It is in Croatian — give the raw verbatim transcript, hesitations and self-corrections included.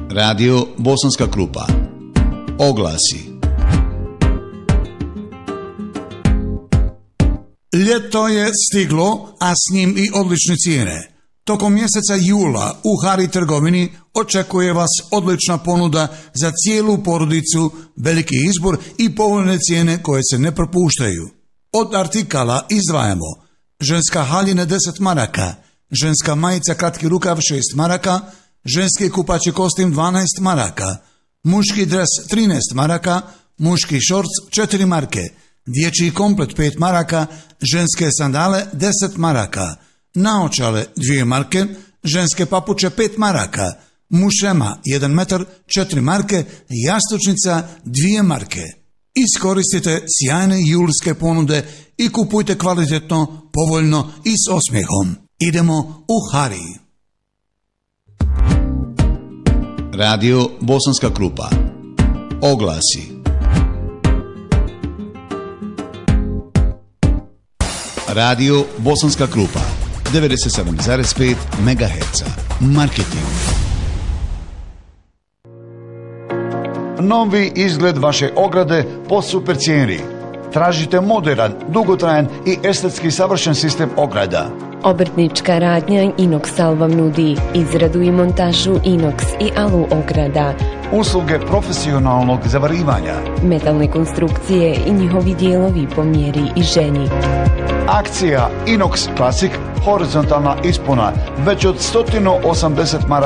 Radio Bosanska Krupa. Oglasi. Ljeto je stiglo, a s njim i odlične cijene. Tokom mjeseca jula u Hari trgovini očekuje vas odlična ponuda za cijelu porodicu, veliki izbor i povoljne cijene koje se ne propuštaju. Od artikala izdvajamo ženska haljina deset maraka, ženska majica kratki rukav šest maraka, ženski kupaći kostim dvanaest maraka, muški dres trinaest maraka, muški šorc četiri marke, dječji komplet pet maraka, ženske sandale deset maraka, naočale dvije marke, ženske papuče pet maraka, mušema jedan metar četiri marke, jastučnica dvije marke. Iskoristite sjajne julske ponude i kupujte kvalitetno, povoljno i s osmijehom. Idemo u Hari. Radio Bosanska Krupa. Oglasi. Radio Bosanska Krupa. devedeset sedam zarez pet megaherca. Marketing. Novi izgled vaše ograde po super cijeni. Tražite moderan, dugotrajan i estetski savršen sistem ograda. Obrtnička radnja Inoxal vam nudi izradu i montažu inox i alu ograda, usluge profesionalnog zavarivanja, metalne konstrukcije i njihovi dijelovi po mjeri i želji. Akcija Inox Classic horizontalna ispona već od sto osamdeset maraka